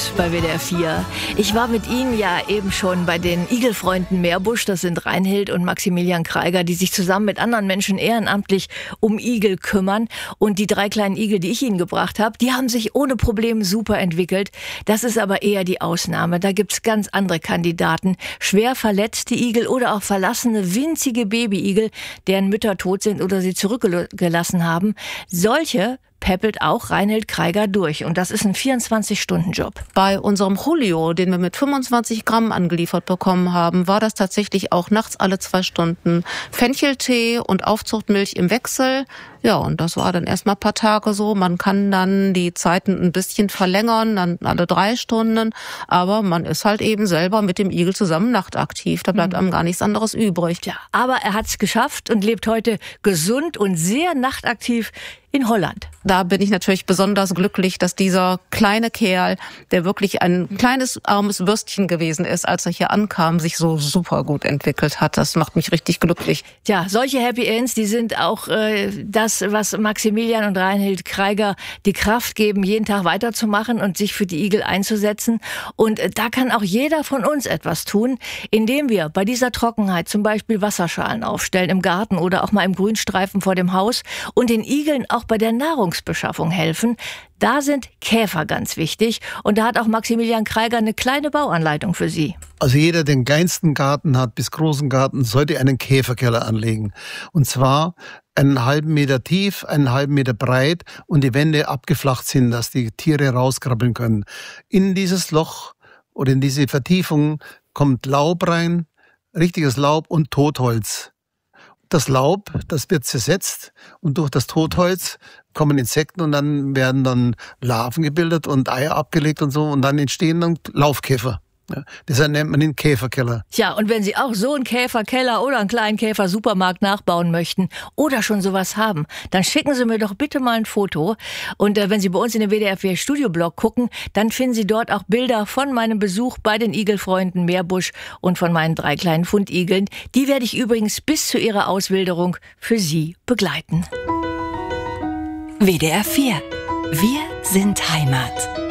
bei WDR 4. Ich war mit Ihnen ja eben schon bei den Igelfreunden Meerbusch. Das sind Reinhild und Maximilian Kreiger, die sich zusammen mit anderen Menschen ehrenamtlich um Igel kümmern. Und die 3 kleinen Igel, die ich Ihnen gebracht habe, die haben sich ohne Probleme super entwickelt. Das ist aber eher die Ausnahme. Da gibt's ganz andere Kandidaten. Schwer verletzte Igel oder auch verlassene, winzige Babyigel, deren Mütter tot sind oder sie zurückgelassen haben. Solche päppelt auch Reinhild Kreiger durch. Und das ist ein 24-Stunden-Job. Bei unserem Julio, den wir mit 25 Gramm angeliefert bekommen haben, war das tatsächlich auch nachts alle 2 Stunden Fencheltee und Aufzuchtmilch im Wechsel. Ja, und das war dann erstmal ein paar Tage so. Man kann dann die Zeiten ein bisschen verlängern, dann alle 3 Stunden. Aber man ist halt eben selber mit dem Igel zusammen nachtaktiv. Da bleibt einem gar nichts anderes übrig. Ja, aber er hat's geschafft und lebt heute gesund und sehr nachtaktiv in Holland. Da bin ich natürlich besonders glücklich, dass dieser kleine Kerl, der wirklich ein kleines, armes Würstchen gewesen ist, als er hier ankam, sich so super gut entwickelt hat. Das macht mich richtig glücklich. Tja, solche Happy Ends, die sind auch das, was Maximilian und Reinhild Kreiger die Kraft geben, jeden Tag weiterzumachen und sich für die Igel einzusetzen. Und da kann auch jeder von uns etwas tun, indem wir bei dieser Trockenheit zum Beispiel Wasserschalen aufstellen im Garten oder auch mal im Grünstreifen vor dem Haus und den Igeln auch bei der Nahrungsbeschaffung helfen. Da sind Käfer ganz wichtig. Und da hat auch Maximilian Kreiger eine kleine Bauanleitung für Sie. Also jeder, der den kleinsten Garten hat, bis großen Garten, sollte einen Käferkeller anlegen. Und zwar einen halben Meter tief, einen halben Meter breit und die Wände abgeflacht sind, dass die Tiere rauskrabbeln können. In dieses Loch oder in diese Vertiefung kommt Laub rein, richtiges Laub und Totholz. Das Laub, das wird zersetzt und durch das Totholz kommen Insekten und dann werden dann Larven gebildet und Eier abgelegt und so und dann entstehen dann Laufkäfer. Ja, deshalb nennt man den Käferkeller. Tja, und wenn Sie auch so einen Käferkeller oder einen kleinen Käfer-Supermarkt nachbauen möchten oder schon sowas haben, dann schicken Sie mir doch bitte mal ein Foto. Und wenn Sie bei uns in den WDR 4 Studioblog gucken, dann finden Sie dort auch Bilder von meinem Besuch bei den Igelfreunden Meerbusch und von meinen 3 kleinen Fundigeln. Die werde ich übrigens bis zu ihrer Auswilderung für Sie begleiten. WDR 4. Wir sind Heimat.